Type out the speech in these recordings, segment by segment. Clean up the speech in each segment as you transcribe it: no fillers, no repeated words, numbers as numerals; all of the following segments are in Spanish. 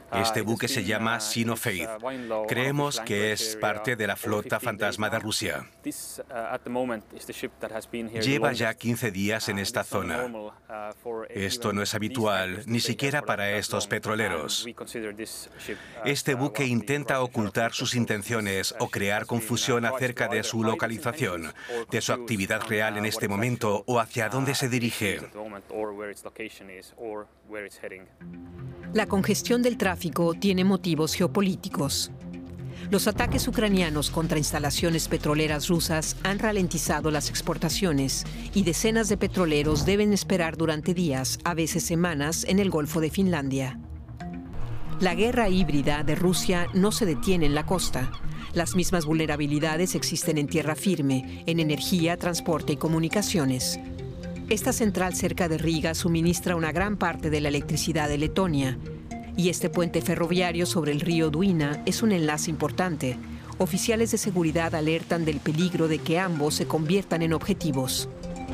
Este buque se llama Sea of Faith. Creemos que es parte de la flota fantasma de Rusia. Lleva ya 15 días en esta zona. Esto no es habitual, ni siquiera para estos petroleros. Este buque intenta ocultar sus intenciones o crear confusión acerca de su localización, de su actividad real en este momento o hacia dónde se dirige. La congestión del tráfico tiene motivos geopolíticos. Los ataques ucranianos contra instalaciones petroleras rusas han ralentizado las exportaciones y decenas de petroleros deben esperar durante días, a veces semanas, en el Golfo de Finlandia. La guerra híbrida de Rusia no se detiene en la costa. Las mismas vulnerabilidades existen en tierra firme, en energía, transporte y comunicaciones. Esta central cerca de Riga suministra una gran parte de la electricidad de Letonia. Y este puente ferroviario sobre el río Duina es un enlace importante. Oficiales de seguridad alertan del peligro de que ambos se conviertan en objetivos.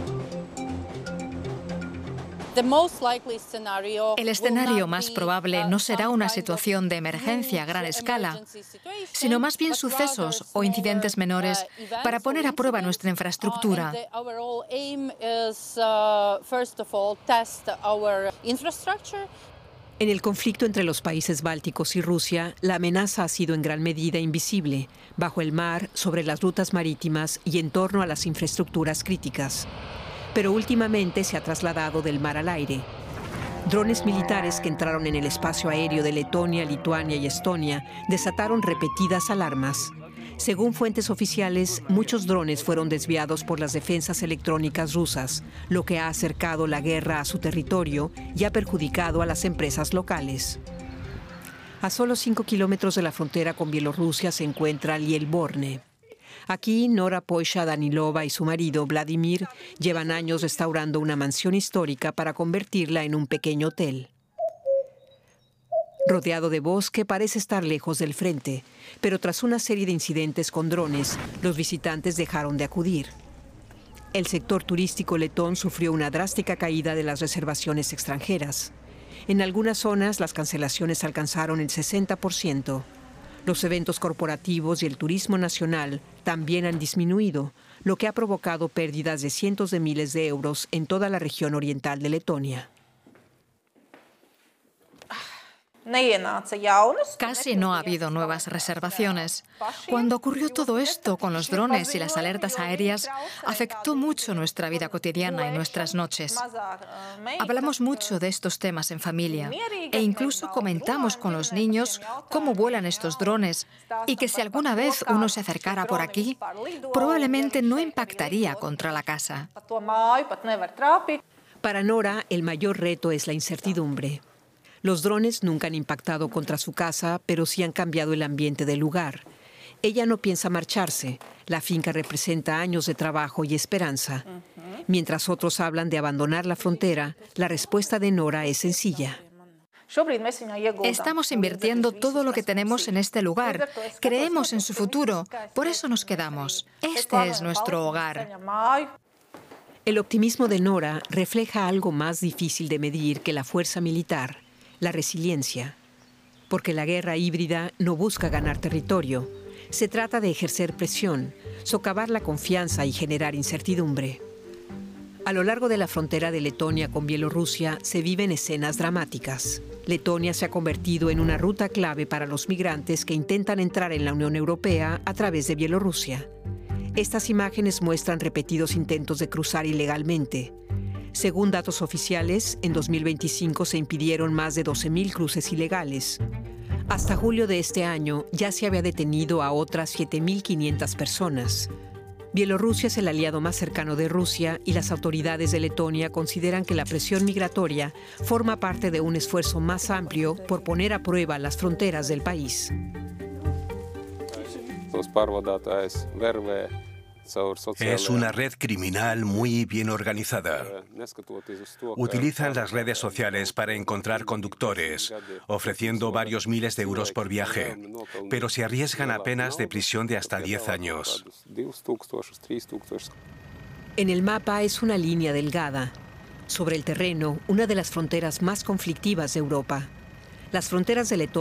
El escenario más probable no será una situación de emergencia a gran escala, sino más bien sucesos o incidentes menores para poner a prueba nuestra infraestructura. En el conflicto entre los países bálticos y Rusia, la amenaza ha sido en gran medida invisible, bajo el mar, sobre las rutas marítimas y en torno a las infraestructuras críticas. Pero últimamente se ha trasladado del mar al aire. Drones militares que entraron en el espacio aéreo de Letonia, Lituania y Estonia desataron repetidas alarmas. Según fuentes oficiales, muchos drones fueron desviados por las defensas electrónicas rusas, lo que ha acercado la guerra a su territorio y ha perjudicado a las empresas locales. A solo 5 kilómetros de la frontera con Bielorrusia se encuentra Lielborne. Aquí, Nora Poisha-Danilova y su marido, Vladimir, llevan años restaurando una mansión histórica para convertirla en un pequeño hotel. Rodeado de bosque, parece estar lejos del frente, pero tras una serie de incidentes con drones, los visitantes dejaron de acudir. El sector turístico letón sufrió una drástica caída de las reservaciones extranjeras. En algunas zonas, las cancelaciones alcanzaron el 60%. Los eventos corporativos y el turismo nacional también han disminuido, lo que ha provocado pérdidas de cientos de miles de euros en toda la región oriental de Letonia. Casi no ha habido nuevas reservaciones. Cuando ocurrió todo esto con los drones y las alertas aéreas, afectó mucho nuestra vida cotidiana y nuestras noches. Hablamos mucho de estos temas en familia e incluso comentamos con los niños cómo vuelan estos drones y que si alguna vez uno se acercara por aquí, probablemente no impactaría contra la casa. Para Nora, el mayor reto es la incertidumbre. Los drones nunca han impactado contra su casa, pero sí han cambiado el ambiente del lugar. Ella no piensa marcharse. La finca representa años de trabajo y esperanza. Mientras otros hablan de abandonar la frontera, la respuesta de Nora es sencilla. Estamos invirtiendo todo lo que tenemos en este lugar. Creemos en su futuro. Por eso nos quedamos. Este es nuestro hogar. El optimismo de Nora refleja algo más difícil de medir que la fuerza militar. La resiliencia, porque la guerra híbrida no busca ganar territorio. Se trata de ejercer presión, socavar la confianza y generar incertidumbre. A lo largo de la frontera de Letonia con Bielorrusia se viven escenas dramáticas. Letonia se ha convertido en una ruta clave para los migrantes que intentan entrar en la Unión Europea a través de Bielorrusia. Estas imágenes muestran repetidos intentos de cruzar ilegalmente. Según datos oficiales, en 2025 se impidieron más de 12.000 cruces ilegales. Hasta julio de este año ya se había detenido a otras 7.500 personas. Bielorrusia es el aliado más cercano de Rusia y las autoridades de Letonia consideran que la presión migratoria forma parte de un esfuerzo más amplio por poner a prueba las fronteras del país. Es una red criminal muy bien organizada. Utilizan las redes sociales para encontrar conductores, ofreciendo varios miles de euros por viaje, pero se arriesgan a penas de prisión de hasta 10 años. En el mapa es una línea delgada. Sobre el terreno, una de las fronteras más conflictivas de Europa. Las fronteras de Letonia